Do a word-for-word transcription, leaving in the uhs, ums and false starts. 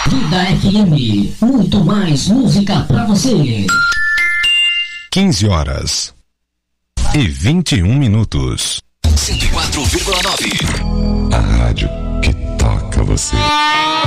Vida F M, muito mais música pra você. quinze horas e vinte e um minutos. cento e quatro vírgula nove. A rádio que toca você.